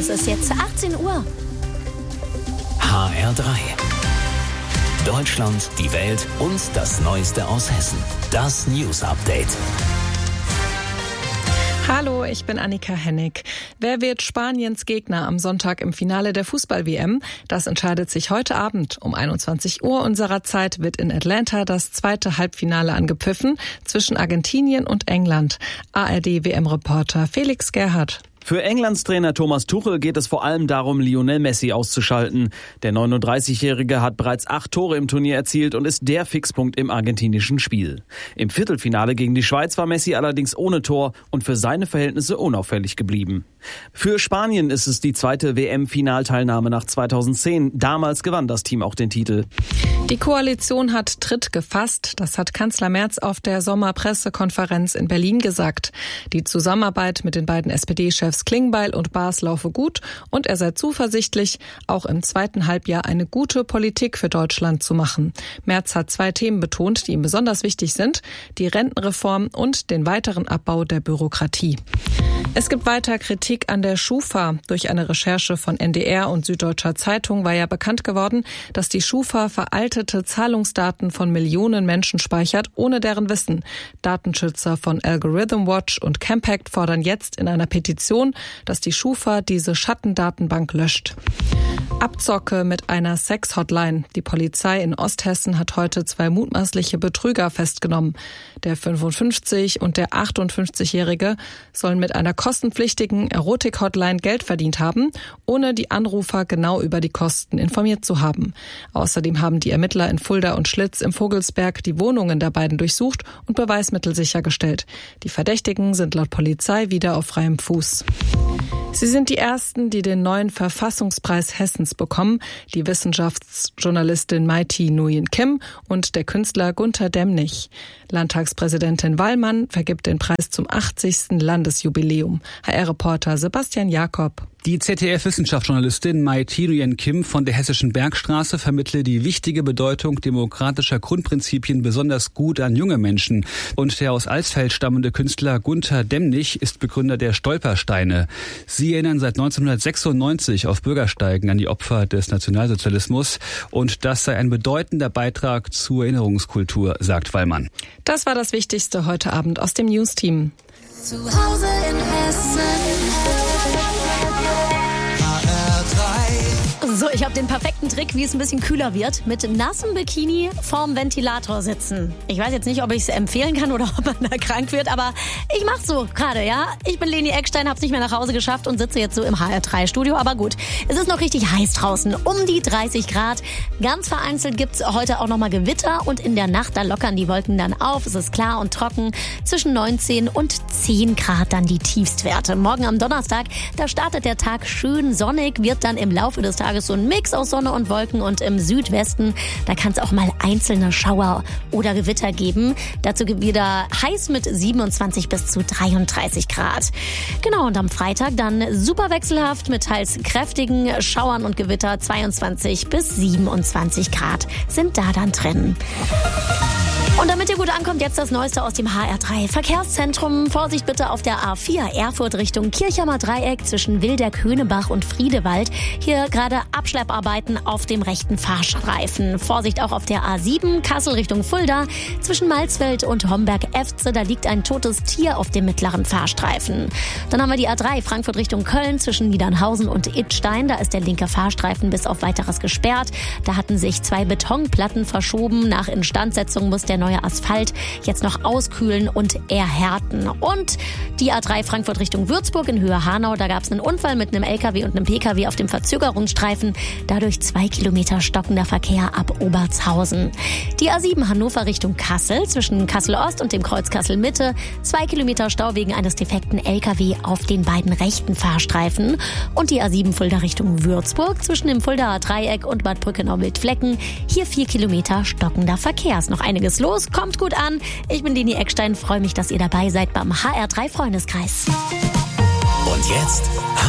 Es ist jetzt 18 Uhr. HR3. Deutschland, die Welt und das Neueste aus Hessen. Das News Update. Hallo, ich bin Annika Hennig. Wer wird Spaniens Gegner am Sonntag im Finale der Fußball-WM? Das entscheidet sich heute Abend. Um 21 Uhr unserer Zeit wird in Atlanta das zweite Halbfinale angepfiffen zwischen Argentinien und England. ARD-WM-Reporter Felix Gerhardt. Für Englands Trainer Thomas Tuchel geht es vor allem darum, Lionel Messi auszuschalten. Der 39-Jährige hat bereits 8 Tore im Turnier erzielt und ist der Fixpunkt im argentinischen Spiel. Im Viertelfinale gegen die Schweiz war Messi allerdings ohne Tor und für seine Verhältnisse unauffällig geblieben. Für Spanien ist es die zweite WM-Finalteilnahme nach 2010. Damals gewann das Team auch den Titel. Die Koalition hat Tritt gefasst. Das hat Kanzler Merz auf der Sommerpressekonferenz in Berlin gesagt. Die Zusammenarbeit mit den beiden SPD-Chefs Klingbeil und Baas laufe gut und er sei zuversichtlich, auch im zweiten Halbjahr eine gute Politik für Deutschland zu machen. Merz hat 2 Themen betont, die ihm besonders wichtig sind: die Rentenreform und den weiteren Abbau der Bürokratie. Es gibt weiter Kritik an der Schufa. Durch eine Recherche von NDR und Süddeutscher Zeitung war ja bekannt geworden, dass die Schufa veraltete Zahlungsdaten von Millionen Menschen speichert, ohne deren Wissen. Datenschützer von Algorithm Watch und Campact fordern jetzt in einer Petition, dass die Schufa diese Schattendatenbank löscht. Abzocke mit einer Sex-Hotline. Die Polizei in Osthessen hat heute 2 mutmaßliche Betrüger festgenommen. Der 55- und der 58-Jährige sollen mit einer kostenpflichtigen Erotik-Hotline Geld verdient haben, ohne die Anrufer genau über die Kosten informiert zu haben. Außerdem haben die Ermittler in Fulda und Schlitz im Vogelsberg die Wohnungen der beiden durchsucht und Beweismittel sichergestellt. Die Verdächtigen sind laut Polizei wieder auf freiem Fuß. Sie sind die Ersten, die den neuen Verfassungspreis Hessens bekommen. Die Wissenschaftsjournalistin Mai-Thi Nguyen Kim und der Künstler Gunter Demnig. Landtagspräsidentin Wallmann vergibt den Preis zum 80. Landesjubiläum. HR-Reporter Sebastian Jakob. Die ZDF-Wissenschaftsjournalistin Mai-Thi Nguyen Kim von der Hessischen Bergstraße vermittle die wichtige Bedeutung demokratischer Grundprinzipien besonders gut an junge Menschen. Und der aus Alsfeld stammende Künstler Gunter Demnig ist Begründer der Stolpersteine. Sie erinnern seit 1996 auf Bürgersteigen an die Opfer des Nationalsozialismus. Und das sei ein bedeutender Beitrag zur Erinnerungskultur, sagt Wallmann. Das war das Wichtigste heute Abend aus dem News-Team. Zu Hause in Hessen. So, ich habe den perfekten Trick, wie es ein bisschen kühler wird. Mit nassem Bikini vorm Ventilator sitzen. Ich weiß jetzt nicht, ob ich es empfehlen kann oder ob man da krank wird, aber ich mach's so gerade, ja. Ich bin Leni Eckstein, hab's nicht mehr nach Hause geschafft und sitze jetzt so im HR3-Studio. Aber gut, es ist noch richtig heiß draußen, um die 30 Grad. Ganz vereinzelt gibt's heute auch nochmal Gewitter und in der Nacht, da lockern die Wolken dann auf. Es ist klar und trocken. Zwischen 19 und 10 Grad dann die Tiefstwerte. Morgen am Donnerstag, da startet der Tag schön sonnig, wird dann im Laufe des Tages so ein Mix aus Sonne und Wolken und im Südwesten, da kann es auch mal einzelne Schauer oder Gewitter geben. Dazu wieder heiß mit 27 bis zu 33 Grad. Genau, und am Freitag dann super wechselhaft mit teils kräftigen Schauern und Gewitter. 22 bis 27 Grad sind da dann drin. Und damit ihr gut ankommt, jetzt das Neueste aus dem HR3 Verkehrszentrum. Vorsicht bitte auf der A4 Erfurt Richtung Kirchhammer Dreieck zwischen Wildeck, Höhnebach und Friedewald. Hier gerade Abschlepparbeiten auf dem rechten Fahrstreifen. Vorsicht auch auf der A7 Kassel Richtung Fulda zwischen Malzfeld und Homberg-Efze. Da liegt ein totes Tier auf dem mittleren Fahrstreifen. Dann haben wir die A3 Frankfurt Richtung Köln zwischen Niedernhausen und Idstein. Da ist der linke Fahrstreifen bis auf Weiteres gesperrt. Da hatten sich 2 Betonplatten verschoben. Nach Instandsetzung muss der neue Asphalt jetzt noch auskühlen und erhärten. Und die A3 Frankfurt Richtung Würzburg in Höhe Hanau, da gab es einen Unfall mit einem LKW und einem PKW auf dem Verzögerungsstreifen. Dadurch 2 Kilometer stockender Verkehr ab Obertshausen. Die A7 Hannover Richtung Kassel zwischen Kassel Ost und dem Kreuz Kassel Mitte. 2 Kilometer Stau wegen eines defekten LKW auf den beiden rechten Fahrstreifen. Und die A7 Fulda Richtung Würzburg zwischen dem Fuldaer Dreieck und Bad Brückenau-Wildflecken. Hier 4 Kilometer stockender Verkehr. Ist noch einiges los. Kommt gut an. Ich bin Leni Eckstein. Freue mich, dass ihr dabei seid beim HR3 Freundeskreis. Und jetzt